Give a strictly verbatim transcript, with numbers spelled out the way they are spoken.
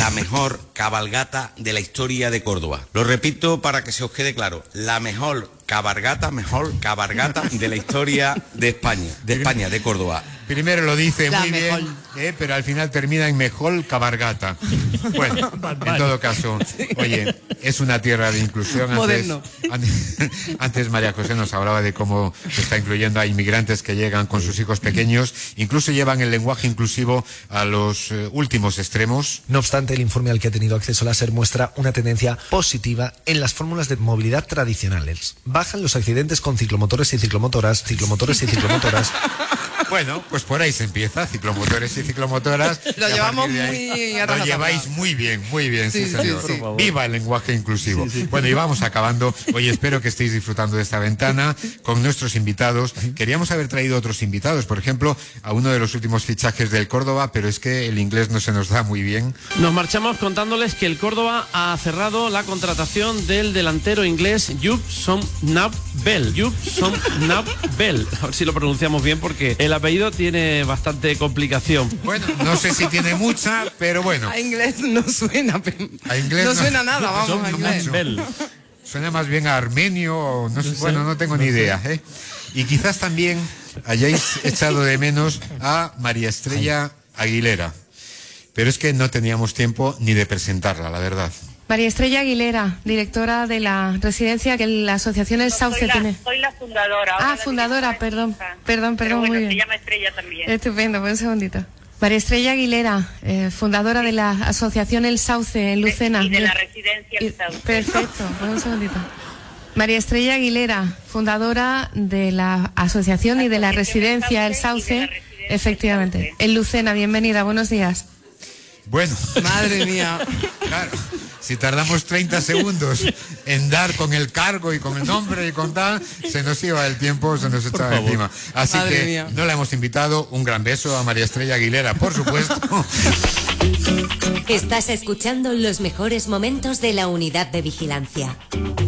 la mejor cabalgata de la historia de Córdoba. Lo repito para que se os quede claro, la mejor cabalgata, mejor cabalgata de la historia de España, de España, de Córdoba. Primero lo dice La muy mejor. bien, eh, pero al final termina en mejor cabalgata. Bueno, en todo caso, oye, es una tierra de inclusión. Antes, Moderno. antes, antes María José nos hablaba de cómo se está incluyendo a inmigrantes que llegan con sus hijos pequeños, incluso llevan el lenguaje inclusivo a los eh, últimos extremos. No obstante, el informe al que ha tenido acceso la SER muestra una tendencia positiva en las fórmulas de movilidad tradicionales. Bajan los accidentes con ciclomotores y ciclomotoras, ciclomotores y ciclomotoras. Bueno, pues por ahí se empieza, ciclomotores y ciclomotoras. Lo y a llevamos partir de ahí muy a Lo rajatabla. lleváis muy bien, muy bien, sí, Sí, sí, señor. sí, sí. Viva el lenguaje inclusivo. Bueno, y vamos acabando. Hoy espero que estéis disfrutando de esta ventana con nuestros invitados. Queríamos haber traído otros invitados, por ejemplo, a uno de los últimos fichajes del Córdoba, pero es que el inglés no se nos da muy bien. Nos marchamos contándoles que el Córdoba ha cerrado la contratación del delantero inglés Jupp Som-Nap-Bell. Jupp Som-Nap-Bell. A ver si lo pronunciamos bien porque el apellido tiene bastante complicación. Bueno, no sé si tiene mucha, pero bueno. A inglés no suena. pe- A inglés no, no- suena nada, vamos, a inglés. Som-Nap-Bell. Suena más bien a armenio, o no sé, bueno, no tengo ni idea, ¿eh? Y quizás también hayáis echado de menos a María Estrella Aguilera. Pero es que no teníamos tiempo ni de presentarla, la verdad. María Estrella Aguilera, directora de la residencia que la asociación El Sauce soy, la, tiene. soy la fundadora. Ah, ahora la fundadora, directora perdón, ejecutiva. perdón, Pero perdón, bueno, muy se bien. llama Estrella también. Estupendo, pues un segundito. María Estrella Aguilera, eh, fundadora de la asociación El Sauce en Lucena. Y de la residencia Y- El Sauce. Perfecto, pues un segundito. María Estrella Aguilera, fundadora de la asociación y de la Asociación El residencia El Sauce y de Sauce, la residencia El efectivamente, Sauce. en Lucena. Bienvenida, buenos días. Bueno, Madre mía. claro, si tardamos treinta segundos en dar con el cargo y con el nombre y con tal, se nos iba el tiempo, se nos echaba favor. encima. Así Madre que mía. no la hemos invitado. Un gran beso a María Estrella Aguilera, por supuesto. Estás escuchando los mejores momentos de la unidad de vigilancia.